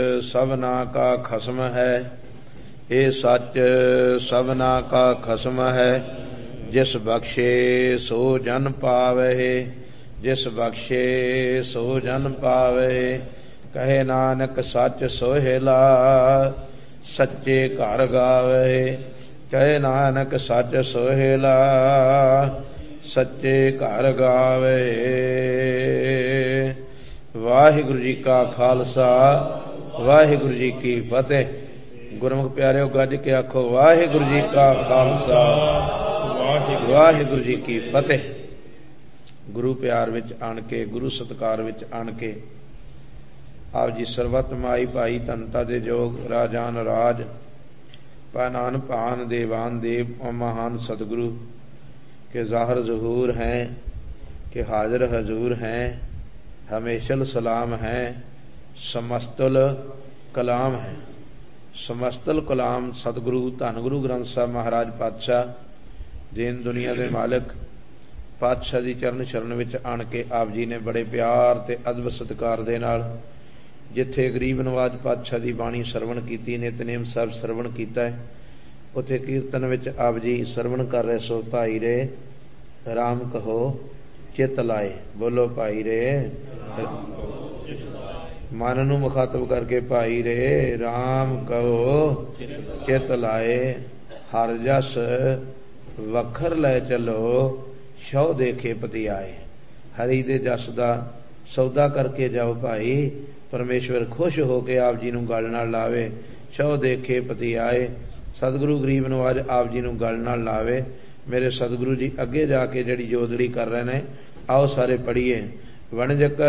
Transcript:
ਸਭਨਾ ਕਾ ਖਸਮ ਹੈ। ਇਹ ਸੱਚ ਸਭਨਾ ਕਾ ਖਸਮ ਹੈ। ਜਿਸ ਬਖਸ਼ੇ ਸੋ ਜਨ ਪਾਵਹਿ, ਜਿਸ ਬਖਸ਼ੇ ਸੋ ਜਨ ਪਾਵਹਿ। ਕਹੇ ਨਾਨਕ ਸੱਚ ਸੋਹਿਲਾ, ਸੱਚੇ ਘਰ ਗਾਵਹਿ। ਕਹੇ ਨਾਨਕ ਸੱਚ ਸੋਹਿਲਾ, ਸੱਚੇ ਘਰ ਗਾਵਹਿ। ਵਾਹਿਗੁਰੂ ਜੀ ਕਾ ਖਾਲਸਾ, ਵਾਹਿਗੁਰੂ ਜੀ ਕੀ ਫਤਿਹ। ਗੁਰਮੁਖ ਪਿਆਰਿਓ, ਗੱਜ ਕੇ ਆਖੋ ਵਾਹਿਗੁਰੂ ਜੀ ਕਾ ਖਾਲਸਾ, ਵਾਹਿਗੁਰੂ ਜੀ ਕੀ ਫਤਿਹ। ਗੁਰੂ ਪਿਆਰ ਵਿੱਚ ਆਣ ਕੇ, ਗੁਰੂ ਸਤਿਕਾਰ ਵਿੱਚ ਆਣ ਕੇ ਆਪ ਜੀ ਸਰਬਤ ਮਾਈ ਭਾਈ ਧਨਤਾ ਦੇ ਜੋਗ ਰਾਜਾਨ ਰਾਜ ਪਾਨਾਨ ਭਾਨ ਦੇਵਾਨ ਦੇव और महान सतगुरु के ज़ाहिर ज़हूर हैं, के हाजिर हजूर हैं, हमेशल सलाम हैं, समस्तुल कलाम है। समस्तुल कलाम सतगुरु धन गुरु ग्रंथ साहब महाराज पातशाह देन दुनिया के मालिक पातशाह दी चरण शरण विच आण के आप जी ने बड़े प्यार ते अदब सत्कार दे नाल जिथे गरीब नवाज पातशाह की बाणी सरवण की, नितनेम साहब सरवण किया है, उथे कीर्तन विच आप जी सरवण कर रहे सो भाई रे राम कहो चित लाए। बोलो भाई रे, मन नूं मुखातब करके भाई रे राम कहो चित लाए। हर जस वखर लै चलो, शौ देखे पति आए। हरि दे जस दा सौदा करके जाओ भाई, परमेश्वर खुश होके आप जी नूं गल नाल लावे। शौ देखे पति आए। सतगुरु गरीब नवाज आप जी नूं गल नाल लावे। मेरे सतगुरु जी अगे जाके जिहड़ी जोदड़ी कर रहे ने, आओ सारे पढ़िए। वणजक